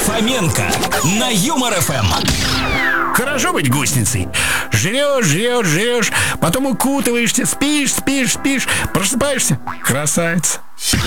Фоменко на Юмор ФМ. Хорошо быть гусеницей. Жрешь, потом укутываешься, спишь, просыпаешься. Красавица.